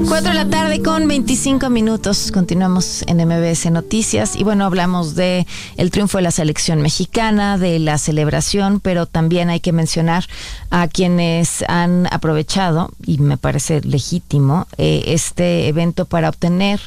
4:25 Continuamos en MBS Noticias y bueno, hablamos de el triunfo de la selección mexicana, de la celebración, pero también hay que mencionar a quienes han aprovechado, y me parece legítimo, este evento para obtener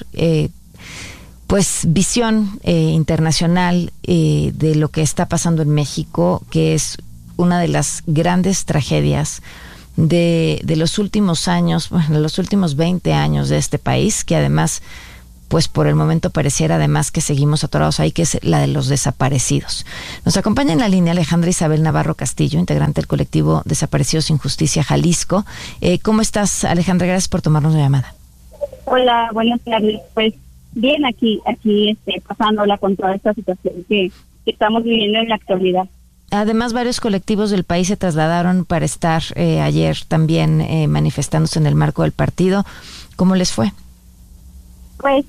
pues visión internacional de lo que está pasando en México, que es una de las grandes tragedias de los últimos años, bueno, los últimos 20 años de este país, que además, pues por el momento pareciera además que seguimos atorados ahí, que es la de los desaparecidos. Nos acompaña en la línea Alejandra Isabel Navarro Castillo, integrante del colectivo Desaparecidos sin Justicia Jalisco. ¿Cómo estás, Alejandra? Gracias por tomarnos la llamada. Hola, buenas tardes. Pues bien, aquí pasándola con toda esta situación que estamos viviendo en la actualidad. Además, varios colectivos del país se trasladaron para estar ayer también manifestándose en el marco del partido. ¿Cómo les fue? Pues,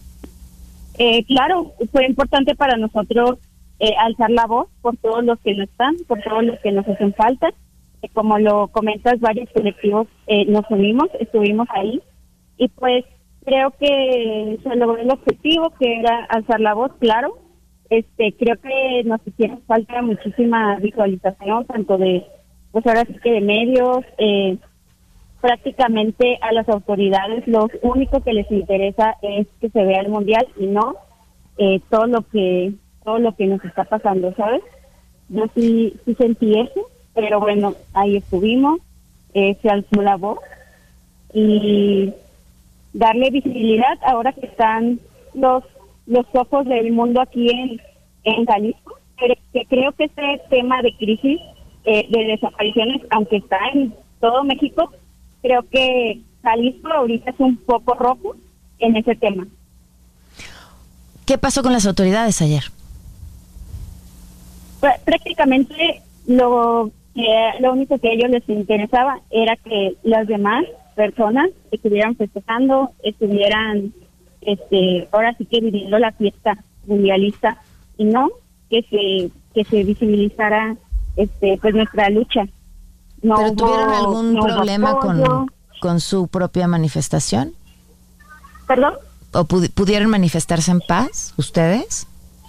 claro, fue importante para nosotros alzar la voz por todos los que no están, por todos los que nos hacen falta. Como lo comentas, varios colectivos nos unimos, estuvimos ahí y pues creo que se logró el objetivo, que era alzar la voz, claro. Creo que nos hiciera falta muchísima visualización, tanto de, pues ahora sí que de medios, prácticamente a las autoridades lo único que les interesa es que se vea el mundial y no todo lo que nos está pasando, ¿sabes? Yo sí sentí eso, pero bueno, ahí estuvimos, se alzó la voz y darle visibilidad ahora que están los ojos del mundo aquí en Jalisco, que creo que este tema de crisis de desapariciones, aunque está en todo México, creo que Jalisco ahorita es un poco rojo en ese tema. ¿Qué pasó con las autoridades ayer? Prácticamente lo único que a ellos les interesaba era que las demás personas estuvieran festejando, estuvieran ahora sí que viviendo la fiesta mundialista y no que se visibilizara pues nuestra lucha. No. ¿Pero tuvieron algún problema con su propia manifestación? ¿Perdón? ¿O pudieron manifestarse en paz ustedes?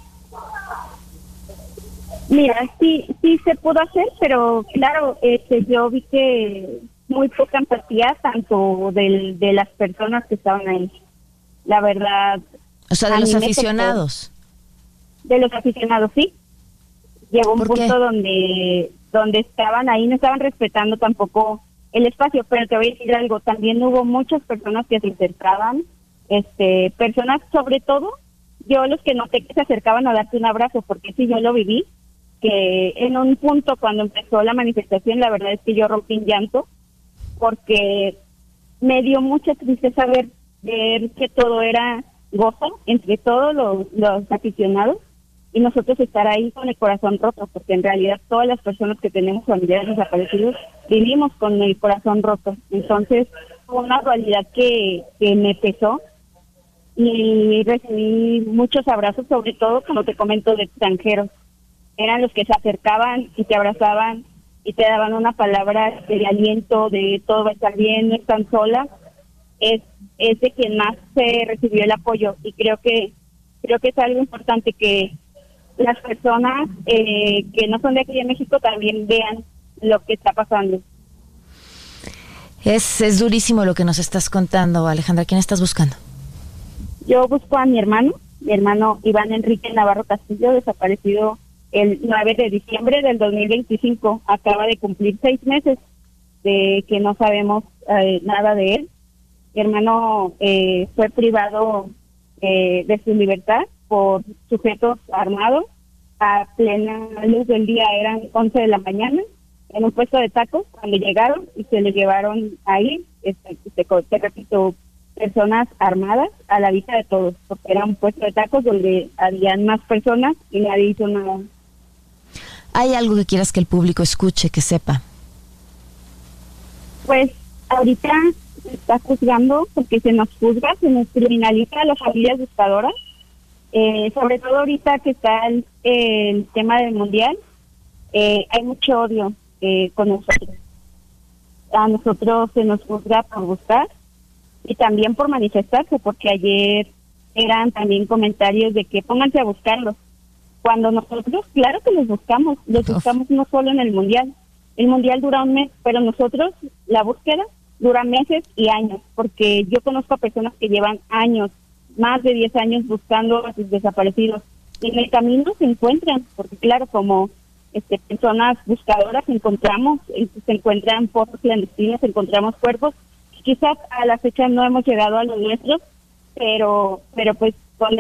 Mira, sí se pudo hacer, pero claro, yo vi que muy poca empatía tanto de las personas que estaban ahí. La verdad. O sea, de los aficionados. De los aficionados, sí. Llegó un punto donde estaban ahí, no estaban respetando tampoco el espacio, pero te voy a decir algo, también hubo muchas personas que se acercaban, personas, sobre todo, yo los que noté que se acercaban a darte un abrazo, porque sí, yo lo viví, que en un punto cuando empezó la manifestación, la verdad es que yo rompí en llanto, porque me dio mucha tristeza ver que todo era gozo entre todos los aficionados y nosotros estar ahí con el corazón roto, porque en realidad todas las personas que tenemos familiares desaparecidos vivimos con el corazón roto. Entonces fue una dualidad que me pesó y recibí muchos abrazos, sobre todo, como te comento, de extranjeros. Eran los que se acercaban y te abrazaban y te daban una palabra de aliento, de todo va a estar bien, no están solas. Es de quien más se recibió el apoyo y creo que es algo importante que las personas que no son de aquí de México también vean lo que está pasando. Es durísimo lo que nos estás contando, Alejandra. ¿Quién estás buscando? Yo busco a mi hermano Iván Enrique Navarro Castillo, desaparecido el 9 de diciembre del 2025. Acaba de cumplir 6 meses de que no sabemos nada de él. Mi hermano fue privado de su libertad por sujetos armados a plena luz del día, eran 11 de la mañana, en un puesto de tacos cuando llegaron y se le llevaron ahí, te repito, personas armadas a la vista de todos, porque era un puesto de tacos donde habían más personas y nadie hizo nada. ¿Hay algo que quieras que el público escuche, que sepa? Pues ahorita se está juzgando porque se nos juzga, se nos criminaliza a las familias buscadoras, sobre todo ahorita que está el tema del mundial, hay mucho odio con nosotros. A nosotros se nos juzga por buscar y también por manifestarse, porque ayer eran también comentarios de que pónganse a buscarlos. Cuando nosotros, claro que los buscamos no solo en el Mundial dura un mes, pero nosotros, la búsqueda dura meses y años, porque yo conozco a personas que llevan años, más de 10 años buscando a sus desaparecidos, y en el camino se encuentran, porque claro, como personas buscadoras se encuentran fosas clandestinas, encontramos cuerpos, quizás a la fecha no hemos llegado a los nuestros, pero pues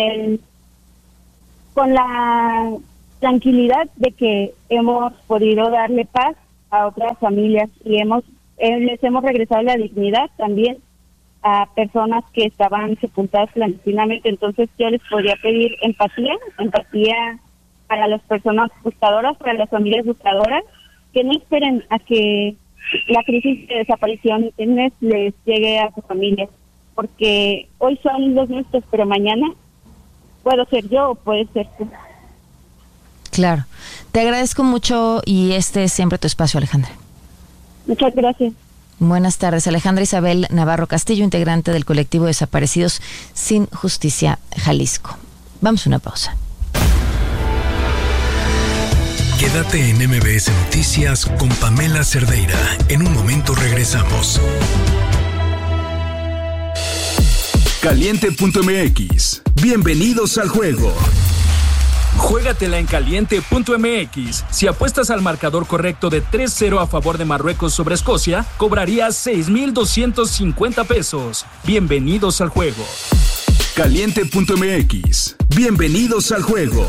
con la tranquilidad de que hemos podido darle paz a otras familias y les hemos regresado la dignidad también a personas que estaban sepultadas clandestinamente. Entonces yo les podría pedir empatía para las personas buscadoras, para las familias buscadoras, que no esperen a que la crisis de desaparición les llegue a sus familias, porque hoy son los nuestros, pero mañana puedo ser yo o puede ser tú. Claro. Te agradezco mucho y este es siempre tu espacio, Alejandra. Muchas gracias. Buenas tardes. Alejandra Isabel Navarro Castillo, integrante del colectivo Desaparecidos Sin Justicia Jalisco. Vamos a una pausa. Quédate en MBS Noticias con Pamela Cerdeira. En un momento regresamos. Caliente.mx. Bienvenidos al juego. Juégatela en caliente.mx. Si apuestas al marcador correcto de 3-0 a favor de Marruecos sobre Escocia, cobrarías 6,250 pesos. Bienvenidos al juego. Caliente.mx. Bienvenidos al juego.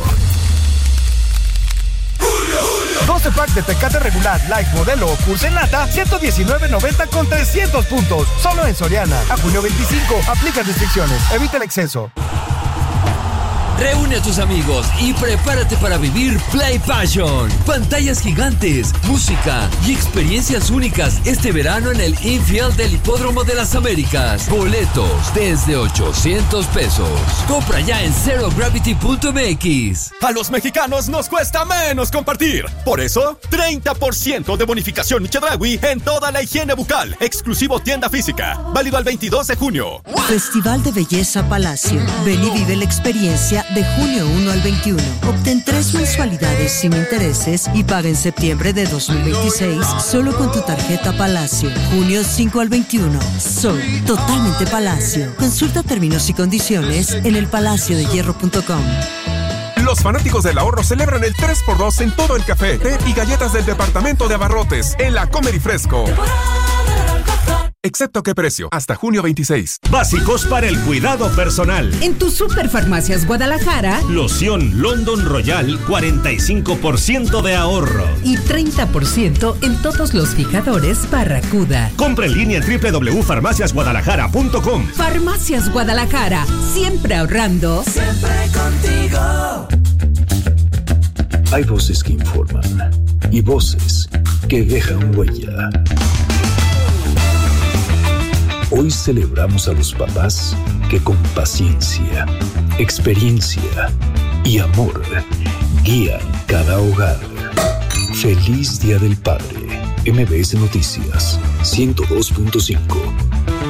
12 pack de Tecate regular, light, modelo o Pulse Nata, $119.90 con 300 puntos. Solo en Soriana. A junio 25. Aplica restricciones. Evita el exceso. Reúne a tus amigos y prepárate para vivir Play Passion. Pantallas gigantes, música y experiencias únicas este verano en el infield del Hipódromo de las Américas. Boletos desde 800 pesos. Compra ya en zerogravity.mx. A los mexicanos nos cuesta menos compartir. Por eso, 30% de bonificación Chedraui en toda la higiene bucal. Exclusivo tienda física. Válido al 22 de junio. Festival de Belleza Palacio. Ven y vive la experiencia de junio 1 al 21. Obtén 3 mensualidades sin intereses y paga en septiembre de 2026 solo con tu tarjeta Palacio. Junio 5 al 21. Soy totalmente Palacio. Consulta términos y condiciones en elpalaciodehierro.com. Los fanáticos del ahorro celebran el 3x2 en todo el café, té y galletas del departamento de abarrotes en la Comer y Fresco. Excepto qué precio, hasta junio 26. Básicos para el cuidado personal. En tu Superfarmacias Guadalajara, loción London Royal, 45% de ahorro. Y 30% en todos los fijadores Barracuda. Compra en línea en www.farmaciasguadalajara.com. Farmacias Guadalajara, siempre ahorrando. Siempre contigo. Hay voces que informan y voces que dejan huella. Hoy celebramos a los papás que con paciencia, experiencia y amor guían cada hogar. Feliz Día del Padre. MBS Noticias 102.5.